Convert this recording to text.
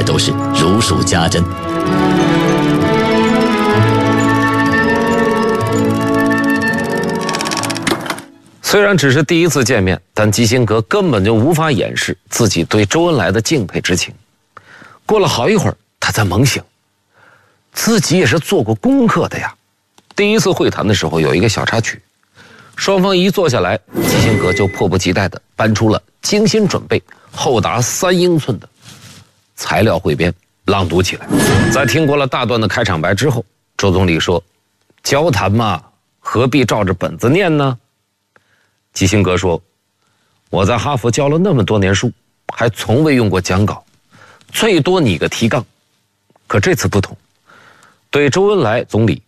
都是如数家珍。 虽然只是第一次见面，但基辛格根本就无法掩饰自己对周恩来的敬佩之情。过了好一会儿，他才猛醒，自己也是做过功课的呀。第一次会谈的时候有一个小插曲，双方一坐下来，基辛格就迫不及待地搬出了精心准备、厚达3英寸的材料汇编，朗读起来。在听过了大段的开场白之后，周总理说：“交谈嘛，何必照着本子念呢？”基辛格说：“我在哈佛教了那么多年书，还从未用过讲稿，最多拟个提纲。可这次不同，对周恩来总理